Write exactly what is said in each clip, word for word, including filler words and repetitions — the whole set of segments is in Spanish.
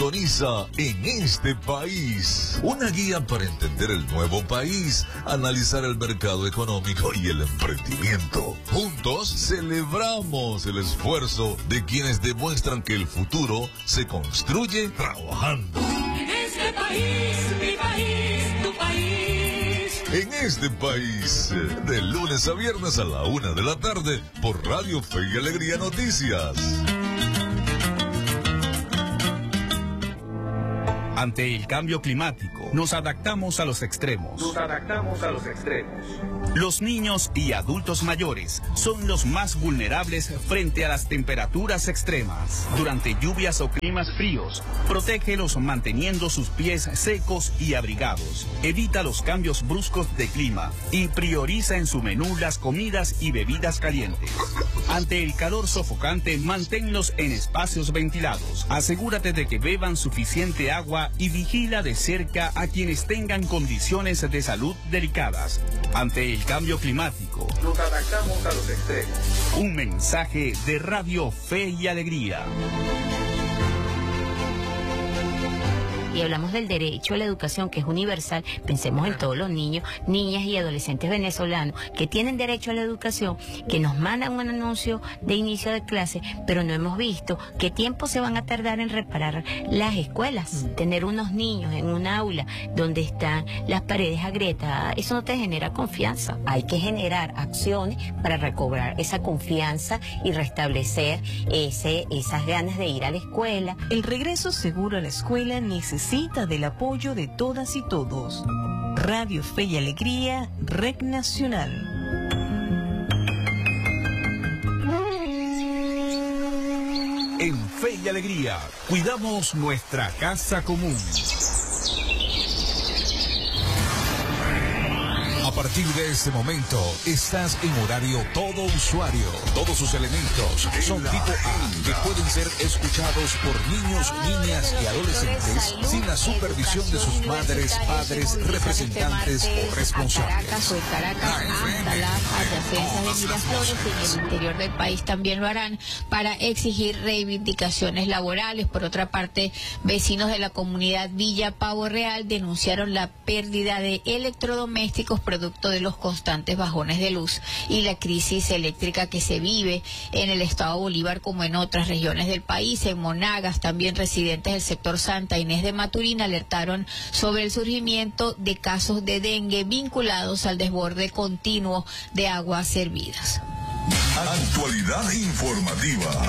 Sintoniza En Este País, una guía para entender el nuevo país, analizar el mercado económico y el emprendimiento. Juntos celebramos el esfuerzo de quienes demuestran que el futuro se construye trabajando. En este país, mi país, tu país. En Este País, de lunes a viernes a la una de la tarde, por Radio Fe y Alegría Noticias. Ante el cambio climático, nos adaptamos a los extremos. Nos adaptamos a los extremos. Los niños y adultos mayores son los más vulnerables frente a las temperaturas extremas. Durante lluvias o climas fríos, protégelos manteniendo sus pies secos y abrigados. Evita los cambios bruscos de clima y prioriza en su menú las comidas y bebidas calientes. Ante el calor sofocante, manténlos en espacios ventilados. Asegúrate de que beban suficiente agua y vigila de cerca a quienes tengan condiciones de salud delicadas. Ante el cambio climático, nos adaptamos a los extremos. Un mensaje de Radio Fe y Alegría. Y hablamos del derecho a la educación, que es universal. Pensemos en todos los niños, niñas y adolescentes venezolanos que tienen derecho a la educación, que nos mandan un anuncio de inicio de clase, pero no hemos visto qué tiempo se van a tardar en reparar las escuelas. Mm. Tener unos niños en un aula donde están las paredes agrietadas, eso no te genera confianza. Hay que generar acciones para recobrar esa confianza y restablecer ese, esas ganas de ir a la escuela. El regreso seguro a la escuela necesita Necesita del apoyo de todas y todos. Radio Fe y Alegría, Red Nacional. En Fe y Alegría, cuidamos nuestra casa común. A partir de este momento, estás en horario todo usuario. Todos sus elementos son tipo A, que pueden ser escuchados por niños, niñas y adolescentes sin la supervisión de sus madres, padres, representantes o responsables. Caracas o de Caracas hasta las adyacencias de Miraflores y en el interior del país también lo harán para exigir reivindicaciones laborales. Por otra parte, vecinos de la comunidad Villa Pavo Real denunciaron la pérdida de electrodomésticos producto de los constantes bajones de luz y la crisis eléctrica que se vive en el estado Bolívar como en otras regiones del país. En Monagas, también residentes del sector Santa Inés de Maturín alertaron sobre el surgimiento de casos de dengue vinculados al desborde continuo de aguas servidas. Actualidad informativa.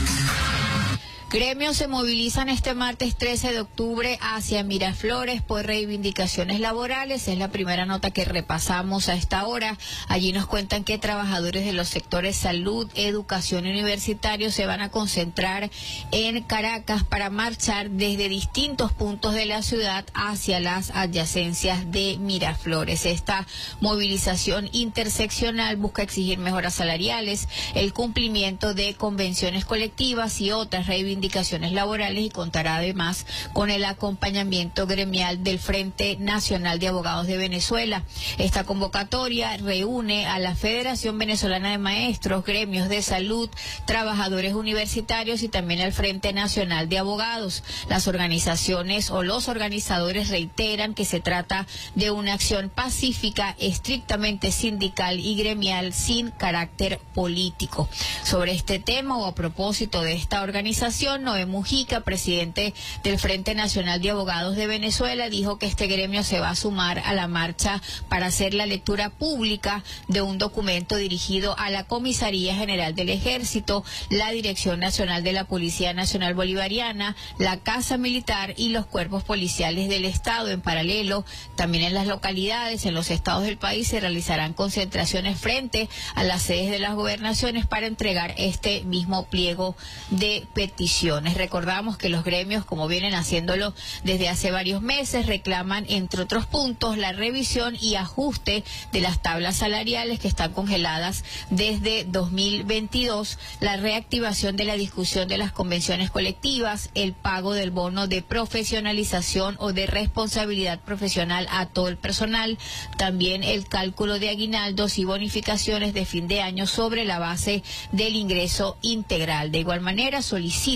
Gremios se movilizan este martes trece de octubre hacia Miraflores por reivindicaciones laborales. Es la primera nota que repasamos a esta hora. Allí nos cuentan que trabajadores de los sectores salud, educación y universitario se van a concentrar en Caracas para marchar desde distintos puntos de la ciudad hacia las adyacencias de Miraflores. Esta movilización interseccional busca exigir mejoras salariales, el cumplimiento de convenciones colectivas y otras reivindicaciones indicaciones laborales y contará además con el acompañamiento gremial del Frente Nacional de Abogados de Venezuela. Esta convocatoria reúne a la Federación Venezolana de Maestros, gremios de salud, trabajadores universitarios y también al Frente Nacional de Abogados. Las organizaciones o los organizadores reiteran que se trata de una acción pacífica, estrictamente sindical y gremial sin carácter político. Sobre este tema o a propósito de esta organización, Noé Mujica, presidente del Frente Nacional de Abogados de Venezuela, dijo que este gremio se va a sumar a la marcha para hacer la lectura pública de un documento dirigido a la Comisaría General del Ejército, la Dirección Nacional de la Policía Nacional Bolivariana, la Casa Militar y los cuerpos policiales del Estado. En paralelo, también en las localidades, en los estados del país, se realizarán concentraciones frente a las sedes de las gobernaciones para entregar este mismo pliego de peticiones. Recordamos que los gremios, como vienen haciéndolo desde hace varios meses, reclaman, entre otros puntos, la revisión y ajuste de las tablas salariales que están congeladas desde dos mil veintidós, la reactivación de la discusión de las convenciones colectivas, el pago del bono de profesionalización o de responsabilidad profesional a todo el personal, también el cálculo de aguinaldos y bonificaciones de fin de año sobre la base del ingreso integral. De igual manera, solicitan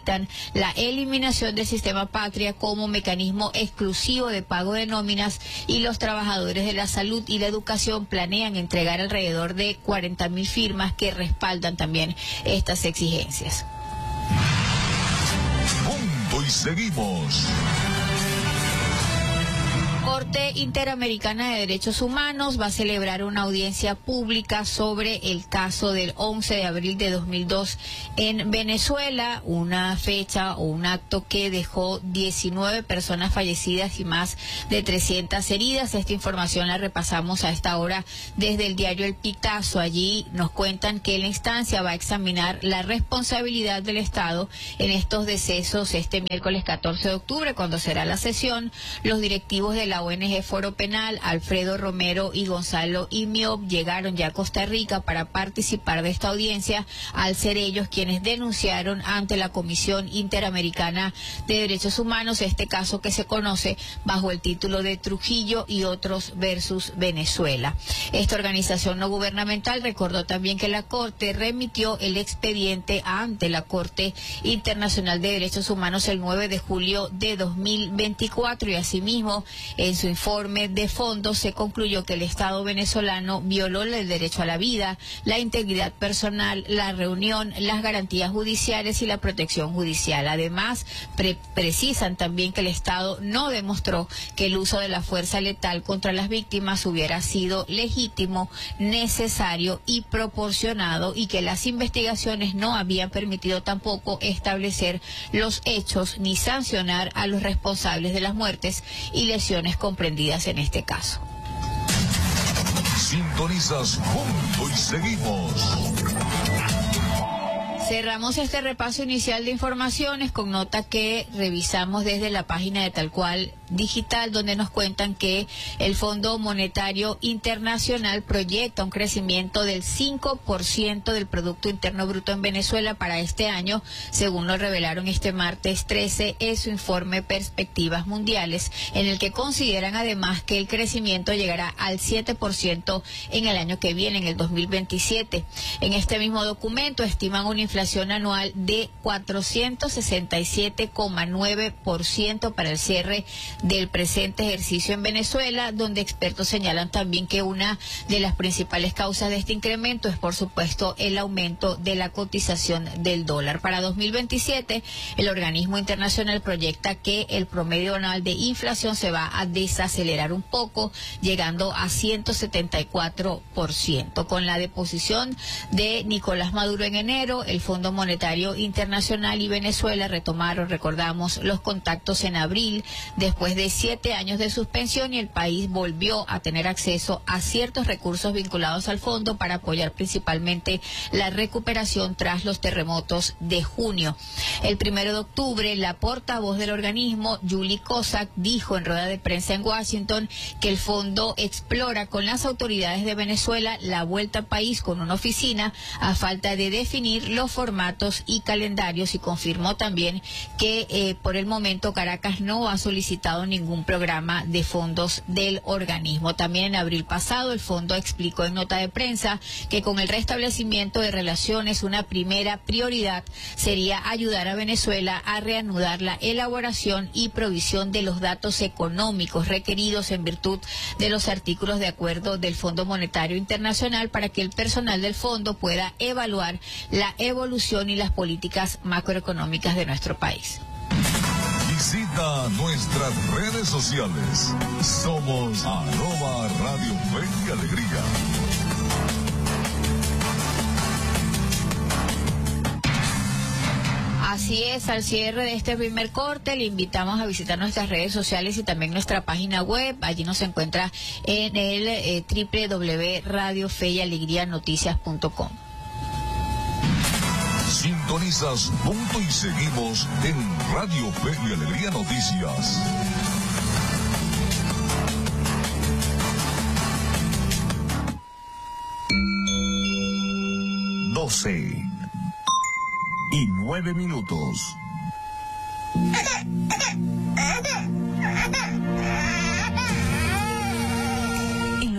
solicitan la eliminación del sistema Patria como mecanismo exclusivo de pago de nóminas, y los trabajadores de la salud y la educación planean entregar alrededor de cuarenta mil firmas que respaldan también estas exigencias. Punto y seguimos. Corte Interamericana de Derechos Humanos va a celebrar una audiencia pública sobre el caso del once de abril de dos mil dos en Venezuela, una fecha o un acto que dejó diecinueve personas fallecidas y más de trescientas heridas. Esta información la repasamos a esta hora desde el diario El Pitazo. Allí nos cuentan que la instancia va a examinar la responsabilidad del Estado en estos decesos este miércoles catorce de octubre, cuando será la sesión. Los directivos de la O N G Foro Penal, Alfredo Romero y Gonzalo Imiob, llegaron ya a Costa Rica para participar de esta audiencia, al ser ellos quienes denunciaron ante la Comisión Interamericana de Derechos Humanos este caso que se conoce bajo el título de Trujillo y otros versus Venezuela. Esta organización no gubernamental recordó también que la Corte remitió el expediente ante la Corte Internacional de Derechos Humanos el nueve de julio de dos mil veinticuatro, y asimismo en su informe de fondo se concluyó que el Estado venezolano violó el derecho a la vida, la integridad personal, la reunión, las garantías judiciales y la protección judicial. Además, pre precisan también que el Estado no demostró que el uso de la fuerza letal contra las víctimas hubiera sido legítimo, necesario y proporcionado, y que las investigaciones no habían permitido tampoco establecer los hechos ni sancionar a los responsables de las muertes y lesiones comprendidas en este caso. Sintonizas Punto y seguimos. Cerramos este repaso inicial de informaciones con nota que revisamos desde la página de Tal Cual Digital, donde nos cuentan que el Fondo Monetario Internacional proyecta un crecimiento del cinco por ciento del Producto Interno Bruto en Venezuela para este año, según lo revelaron este martes trece en su informe Perspectivas Mundiales, en el que consideran además que el crecimiento llegará al siete por ciento en el año que viene, en el dos mil veintisiete. En este mismo documento estiman una inflación anual de cuatrocientos sesenta y siete coma nueve por ciento para el cierre del presente ejercicio en Venezuela, donde expertos señalan también que una de las principales causas de este incremento es, por supuesto, el aumento de la cotización del dólar. Para dos mil veintisiete, el organismo internacional proyecta que el promedio anual de inflación se va a desacelerar un poco, llegando a ciento setenta y cuatro por ciento. Con la deposición de Nicolás Maduro en enero, el Fondo Monetario Internacional y Venezuela retomaron, recordamos, los contactos en abril, después de siete años de suspensión, y el país volvió a tener acceso a ciertos recursos vinculados al fondo para apoyar principalmente la recuperación tras los terremotos de junio. El primero de octubre, la portavoz del organismo, Julie Kozak, dijo en rueda de prensa en Washington que el fondo explora con las autoridades de Venezuela la vuelta al país con una oficina, a falta de definir los formatos y calendarios, y confirmó también que eh, por el momento Caracas no ha solicitado ningún programa de fondos del organismo. También en abril pasado el fondo explicó en nota de prensa que con el restablecimiento de relaciones una primera prioridad sería ayudar a Venezuela a reanudar la elaboración y provisión de los datos económicos requeridos en virtud de los artículos de acuerdo del Fondo Monetario Internacional, para que el personal del fondo pueda evaluar la evolución y las políticas macroeconómicas de nuestro país. Visita nuestras redes sociales. Somos arroba Radio Fe y Alegría. Así es, al cierre de este primer corte le invitamos a visitar nuestras redes sociales y también nuestra página web. Allí nos encuentra en el eh, doble u doble u doble u punto radio fe y alegría noticias punto com. Sintonizas Punto y seguimos en Radio Fe y Alegría Noticias. doce y nueve minutos.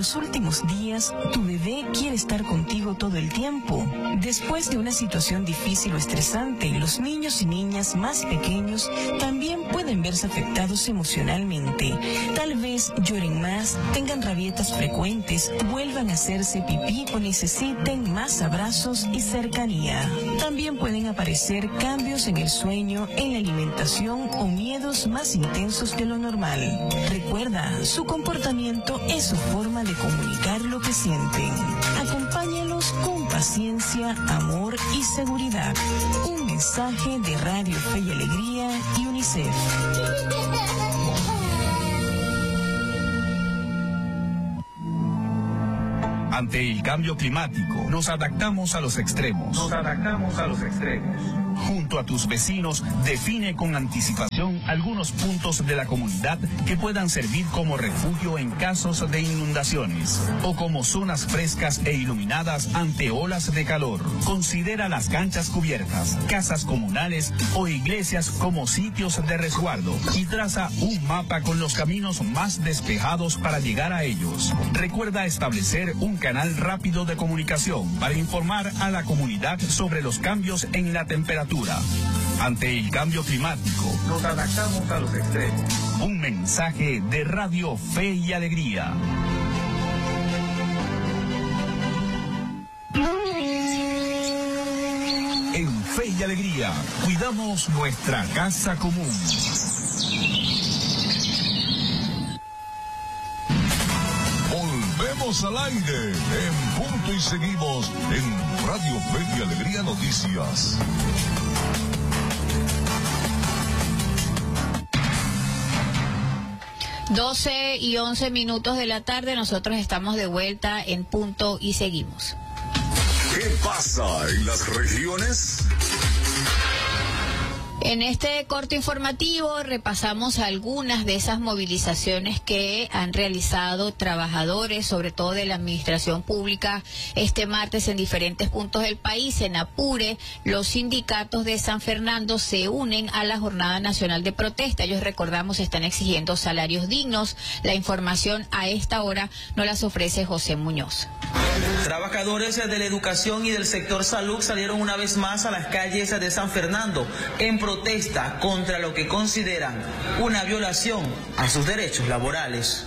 los últimos días tu bebé quiere estar contigo todo el tiempo. Después de una situación difícil o estresante, los niños y niñas más pequeños también pueden verse afectados emocionalmente. Tal vez lloren más, tengan rabietas frecuentes, vuelvan a hacerse pipí o necesiten más abrazos y cercanía. También pueden aparecer cambios en el sueño, en la alimentación o miedos más intensos de lo normal. Recuerda, su comportamiento es su forma de comunicar lo que sienten. Acompáñalos con paciencia, amor y seguridad. Un mensaje de Radio Fe y Alegría y UNICEF. Ante el cambio climático, nos adaptamos a los extremos. Nos adaptamos a los extremos. Junto a tus vecinos, define con anticipación algunos puntos de la comunidad que puedan servir como refugio en casos de inundaciones o como zonas frescas e iluminadas ante olas de calor. Considera las canchas cubiertas, casas comunales o iglesias como sitios de resguardo y traza un mapa con los caminos más despejados para llegar a ellos. Recuerda establecer un canal rápido de comunicación para informar a la comunidad sobre los cambios en la temperatura. Ante el cambio climático, nos adaptamos a los extremos. Un mensaje de Radio Fe y Alegría. En Fe y Alegría, cuidamos nuestra casa común. Volvemos al aire en punto y seguimos en Radio Fe y Alegría Noticias. doce y once minutos de la tarde, nosotros estamos de vuelta en Punto y Seguimos. ¿Qué pasa en las regiones? En este corte informativo repasamos algunas de esas movilizaciones que han realizado trabajadores, sobre todo de la administración pública, este martes en diferentes puntos del país. En Apure, los sindicatos de San Fernando se unen a la Jornada Nacional de Protesta. Ellos, recordamos, están exigiendo salarios dignos. La información a esta hora nos las ofrece José Muñoz. Trabajadores de la educación y del sector salud salieron una vez más a las calles de San Fernando en protesta contra lo que consideran una violación a sus derechos laborales.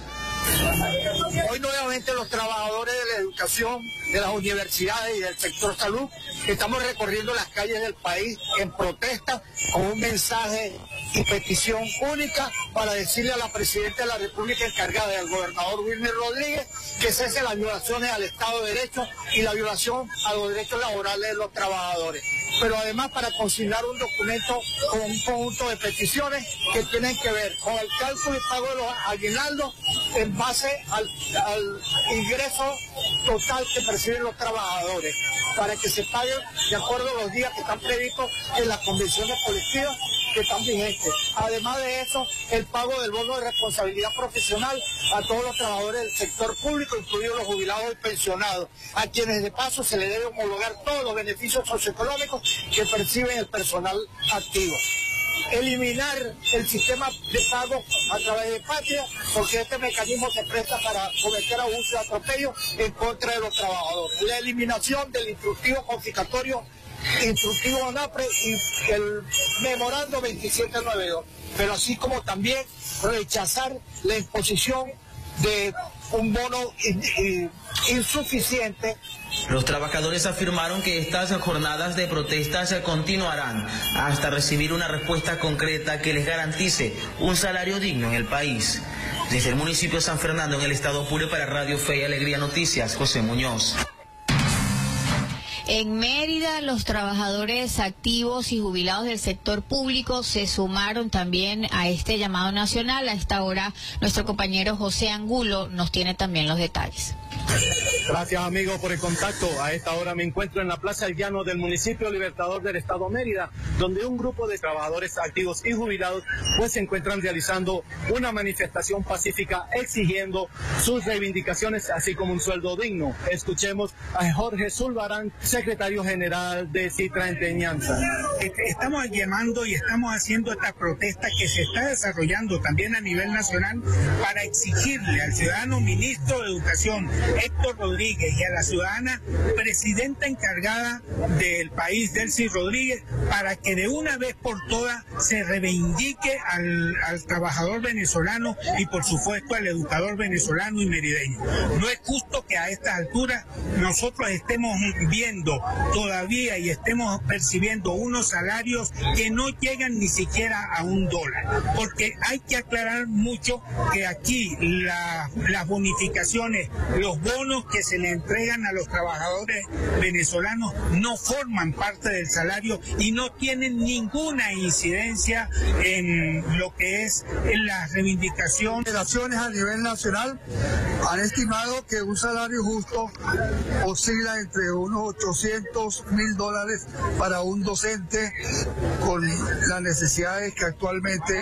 Hoy nuevamente los trabajadores de la educación, de las universidades y del sector salud estamos recorriendo las calles del país en protesta con un mensaje y petición única para decirle a la Presidenta de la República encargada del gobernador Wilmer Rodríguez que cese las violaciones al Estado de Derecho y la violación a los derechos laborales de los trabajadores. Pero además para consignar un documento con un conjunto de peticiones que tienen que ver con el cálculo y pago de los aguinaldos en base al, al ingreso total que perciben los trabajadores, para que se paguen de acuerdo a los días que están previstos en las convenciones colectivas que están vigentes. Además de eso, el pago del bono de responsabilidad profesional a todos los trabajadores del sector público, incluidos los jubilados y pensionados, a quienes de paso se les debe homologar todos los beneficios socioeconómicos que perciben el personal activo. Eliminar el sistema de pago a través de Patria, porque este mecanismo se presta para cometer abusos y atropellos en contra de los trabajadores. La eliminación del instructivo confiscatorio, instructivo ANAPRE y el memorando veintisiete noventa y dos, pero así como también rechazar la imposición de un bono in, in, insuficiente. Los trabajadores afirmaron que estas jornadas de protestas continuarán hasta recibir una respuesta concreta que les garantice un salario digno en el país. Desde el municipio de San Fernando, en el estado Apure, para Radio Fe y Alegría Noticias, José Muñoz. En Mérida, los trabajadores activos y jubilados del sector público se sumaron también a este llamado nacional. A esta hora, nuestro compañero José Angulo nos tiene también los detalles. Gracias, amigo, por el contacto. A esta hora me encuentro en la Plaza El Llano del municipio Libertador del Estado Mérida, donde un grupo de trabajadores activos y jubilados pues se encuentran realizando una manifestación pacífica exigiendo sus reivindicaciones, así como un sueldo digno. Escuchemos a Jorge Zulbarán, secretario general de Citra Enseñanza. Estamos llamando y estamos haciendo esta protesta que se está desarrollando también a nivel nacional para exigirle al ciudadano ministro de Educación, Héctor Rodríguez, y a la ciudadana presidenta encargada del país, Delcy Rodríguez, para que de una vez por todas se reivindique al, al trabajador venezolano y por supuesto al educador venezolano y merideño. No es justo que a estas alturas nosotros estemos viendo todavía y estemos percibiendo unos salarios que no llegan ni siquiera a un dólar, porque hay que aclarar mucho que aquí la, las bonificaciones, los bonos que se le entregan a los trabajadores venezolanos no forman parte del salario y no tienen ninguna incidencia en lo que es la reivindicación. Federaciones a nivel nacional han estimado que un salario justo oscila entre unos ochocientos mil dólares para un docente con las necesidades que actualmente